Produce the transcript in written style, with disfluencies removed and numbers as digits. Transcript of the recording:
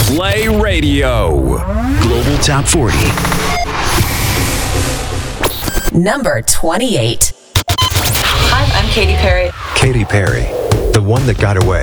Play Radio. Global Top 40. Number 28. Hi, I'm Katy Perry. Katy Perry, the one that got away.